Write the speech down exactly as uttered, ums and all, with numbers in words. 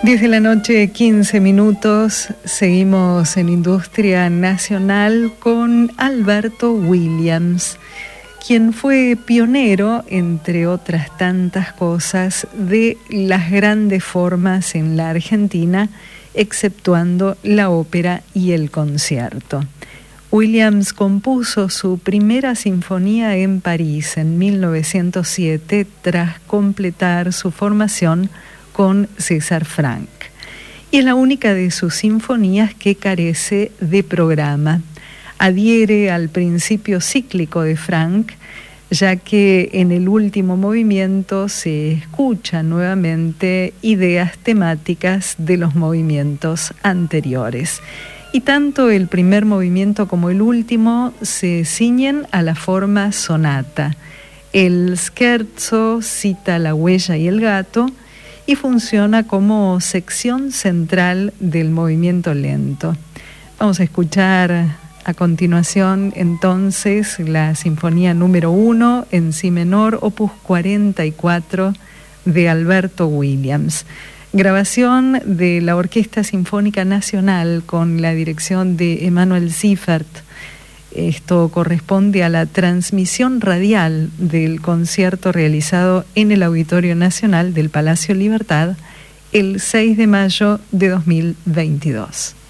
diez de la noche, quince minutos, seguimos en Industria Nacional con Alberto Williams, quien fue pionero, entre otras tantas cosas, de las grandes formas en la Argentina, exceptuando la ópera y el concierto. Williams compuso su primera sinfonía en París en mil novecientos siete tras completar su formación con César Franck. Y es la única de sus sinfonías que carece de programa. Adhiere al principio cíclico de Franck, ya que en el último movimiento se escuchan nuevamente ideas temáticas de los movimientos anteriores. Y tanto el primer movimiento como el último se ciñen a la forma sonata. El scherzo cita la huella y el gato y funciona como sección central del movimiento lento. Vamos a escuchar a continuación entonces la sinfonía número uno en si menor, opus cuarenta y cuatro de Alberto Williams. Grabación de la Orquesta Sinfónica Nacional con la dirección de Emanuel Siffert. Esto corresponde a la transmisión radial del concierto realizado en el Auditorio Nacional del Palacio Libertad el seis de mayo de dos mil veintidós.